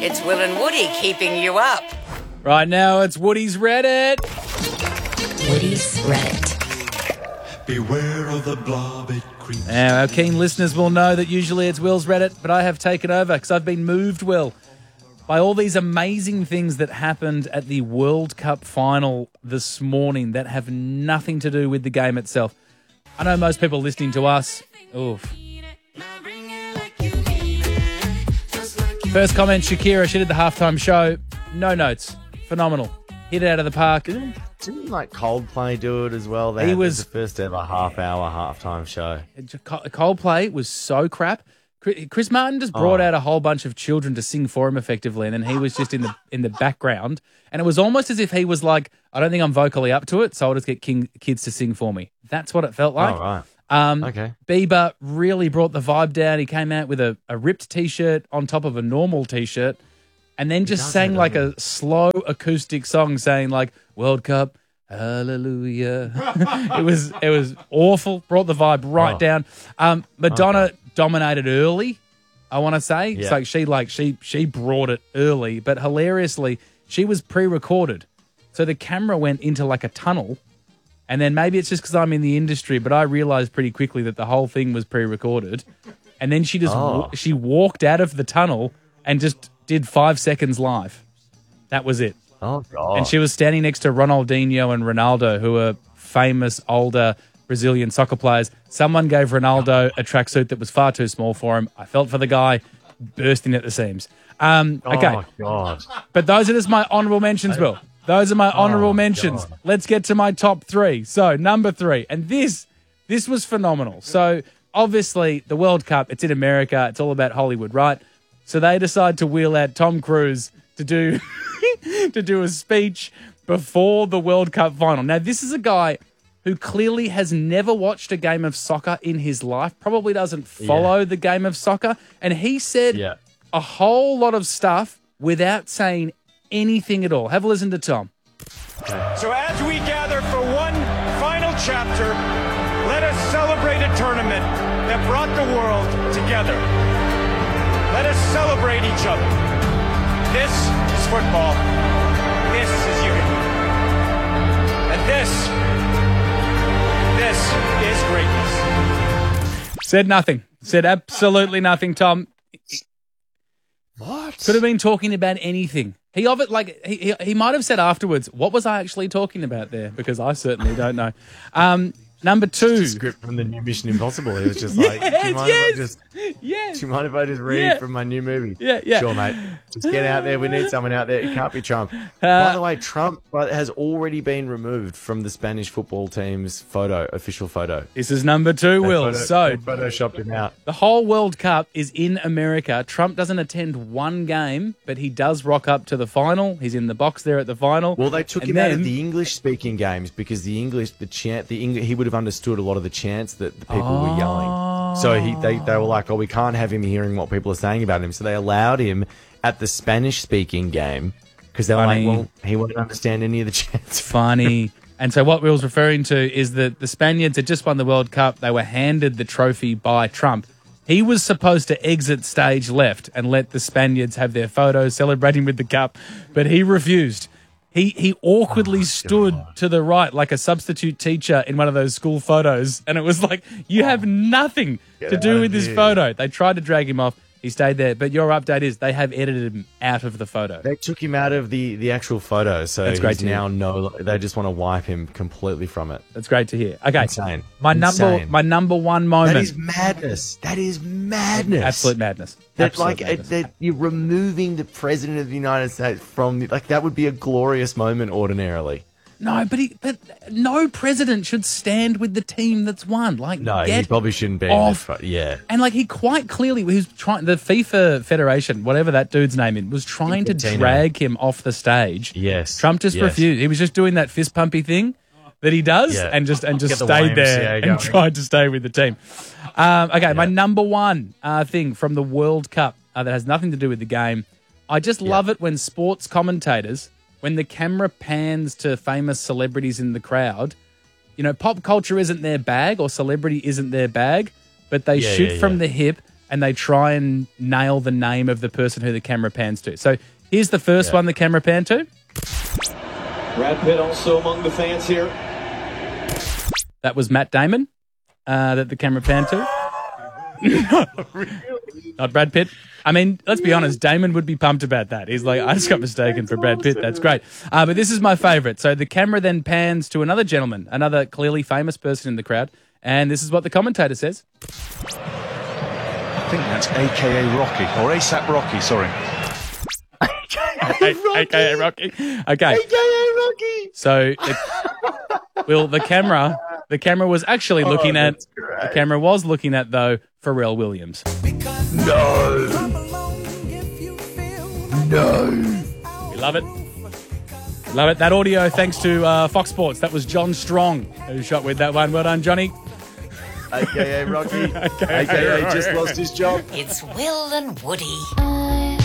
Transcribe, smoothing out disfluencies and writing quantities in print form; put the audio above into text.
It's Will and Woody keeping you up. Right now, it's Woody's Reddit. Woody's Reddit. Beware of the blob, it creeps. Now, our keen listeners will know that usually it's Will's Reddit, but I have taken over because I've been moved, Will, by all these amazing things that happened at the World Cup final this morning that have nothing to do with the game itself. I know most people listening to us. Oof. First comment, Shakira. She did the halftime show. No notes. Phenomenal. Hit it out of the park. Didn't Coldplay do it as well? It was the first ever half-hour halftime show. Coldplay was so crap. Chris Martin just brought out a whole bunch of children to sing for him effectively, and then he was just in the background. And it was almost as if he was like, I don't think I'm vocally up to it, so I'll just get kids to sing for me. That's what it felt like. Oh, right. Okay. Bieber really brought the vibe down. He came out with a ripped T-shirt on top of a normal T-shirt and then just sang like a slow acoustic song saying like, World Cup, hallelujah. It was awful. Brought the vibe right down. Madonna dominated early, I want to say. Yeah. It's like she brought it early, but hilariously, she was pre-recorded. So the camera went into like a tunnel. And then maybe it's just because I'm in the industry, but I realized pretty quickly that the whole thing was pre-recorded. And then she just she walked out of the tunnel and just did 5 seconds live. That was it. Oh, God. And she was standing next to Ronaldinho and Ronaldo, who are famous older Brazilian soccer players. Someone gave Ronaldo a tracksuit that was far too small for him. I felt for the guy bursting at the seams. Okay. Oh, God. But those are just my honourable mentions, Will. Those are my honourable mentions. God. Let's get to my top three. So, number 3. And this was phenomenal. So, obviously, the World Cup, it's in America. It's all about Hollywood, right? So, they decide to wheel out Tom Cruise to do to do a speech before the World Cup final. Now, this is a guy who clearly has never watched a game of soccer in his life, probably doesn't follow the game of soccer. And he said a whole lot of stuff without saying anything at all. Have a listen to Tom. So as we gather for one final chapter, let us celebrate a tournament that brought the world together. Let us celebrate each other. This is football. This is unity. And this is greatness. Said nothing. Said absolutely nothing, Tom. What? Could have been talking about anything. He might have said afterwards, what was I actually talking about there? Because I certainly don't know. Number 2. Script from the new Mission Impossible. He was just like, do you mind if I just read from my new movie? Yeah. Sure, mate. Just get out there. We need someone out there. It can't be Trump. By the way, Trump has already been removed from the Spanish football team's official photo. This is number 2, Will. They photoshopped him out. The whole World Cup is in America. Trump doesn't attend one game, but he does rock up to the final. He's in the box there at the final. Well, they took him out of the English-speaking games because he would have understood a lot of the chants that the people were yelling. So they were like, we can't have him hearing what people are saying about him. So they allowed him at the Spanish-speaking game because they were like, well, he won't understand any of the chants. Funny. And so what Will's referring to is that the Spaniards had just won the World Cup. They were handed the trophy by Trump. He was supposed to exit stage left and let the Spaniards have their photos celebrating with the cup, but he refused. He awkwardly stood to the right like a substitute teacher in one of those school photos, and it was like, you have nothing to do with this photo. They tried to drag him off. He stayed there. But your update is they have edited him out of the photo. They took him out of the actual photo, so that's great to now they just want to wipe him completely from it. That's great to hear. Okay. Insane. My number one moment. That is madness. That is madness. Absolute madness. That you're removing the president of the United States from that would be a glorious moment ordinarily. No, but no president should stand with the team that's won. He probably shouldn't be. And he quite clearly was trying. The FIFA Federation, whatever that dude's name is, was trying to drag him off the stage. Yes, Trump just refused. He was just doing that fist pumpy thing that he does, and just stayed there and tried to stay with the team. My number one thing from the World Cup that has nothing to do with the game. I just love it when sports commentators, when the camera pans to famous celebrities in the crowd, pop culture isn't their bag or celebrity isn't their bag, but they shoot from the hip and they try and nail the name of the person who the camera pans to. So here's the first one the camera panned to. Brad Pitt also among the fans here. That was Matt Damon that the camera panned to. Not Brad Pitt. I mean, let's be honest, Damon would be pumped about that. He's like, I just got mistaken for Brad Pitt. That's great. But this is my favourite. So the camera then pans to another gentleman, another clearly famous person in the crowd, and this is what the commentator says. I think that's AKA Rocky, or ASAP Rocky, sorry. AKA Rocky. Okay. AKA Rocky. So, the camera was actually looking at, the camera was looking at, though, Pharrell Williams. No. We love it. Love it. That audio, thanks to Fox Sports. That was John Strong who shot with that one. Well done, Johnny. AKA Rocky. AKA just lost his job. It's Will and Woody.